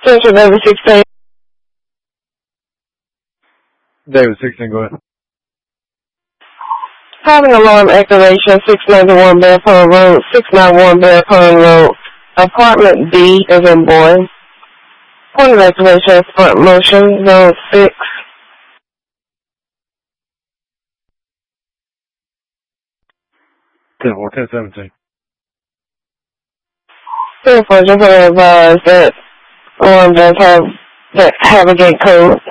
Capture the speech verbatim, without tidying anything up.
Central David sixteen. David sixteen, go ahead. Having alarm activation, six ninety-one Bear Pond Road, six ninety-one Bear Pond Road, apartment D is in boy. Point of activation, front motion, zone six. ten four, ten seventeen. ten four, just want to advise that alarm does have, that have a gate code.